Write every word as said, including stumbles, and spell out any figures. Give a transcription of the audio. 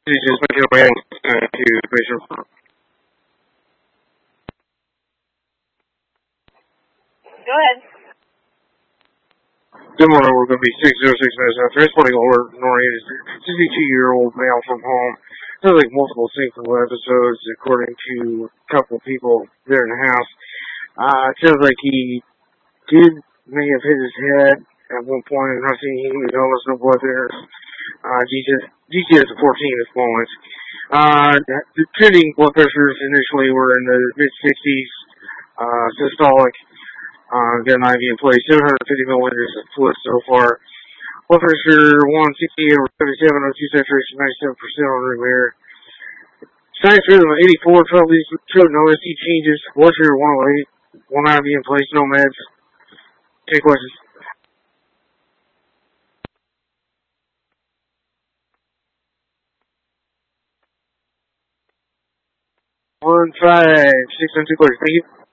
This is Matthew Ryan uh, to Patient. Go ahead. Good morning, we're going to be six oh six minutes after. Transporting over Nori is a sixty-two-year-old male from home. There's like multiple single episodes, according to a couple of people there in the house. Uh, it sounds like he did may have hit his head at one point in nothing. He was almost no blood there. Uh, G C S fourteen at this moment. Uh, the trending blood pressures initially were in the mid sixties, uh, systolic. Uh, got an I V in place, seven hundred fifty milliliters of fluid so far. Blood pressure one sixty-eight over seventy-seven, O two saturation ninety-seven percent on room air. Sinus rhythm of eighty-four, twelve leads, showed no S T changes. Blood sugar one oh eight, one I V in place, no meds. Any questions? One five six one two questions. Thank you.